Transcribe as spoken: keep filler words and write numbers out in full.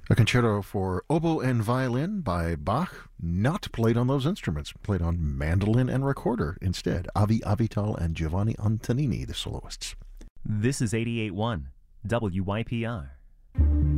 A concerto for oboe and violin by Bach, not played on those instruments, played on mandolin and recorder instead. Avi Avital and Giovanni Antonini, the soloists. This is eighty-eight point one W Y P R.